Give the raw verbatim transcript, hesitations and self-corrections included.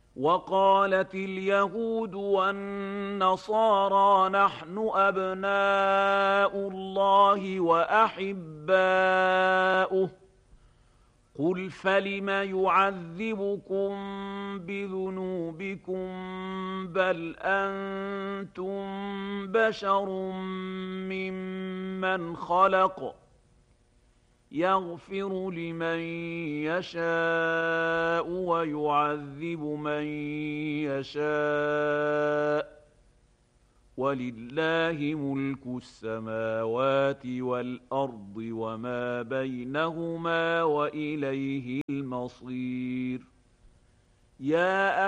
وقالت اليهود والنصارى نحن أبناء الله وأحباؤه قل فلم يعذبكم بذنوبكم بل أنتم بشر ممن خلق يغفر لمن يشاء ويعذب من يشاء ولله ملك السماوات والأرض وما بينهما وإليه المصير. يا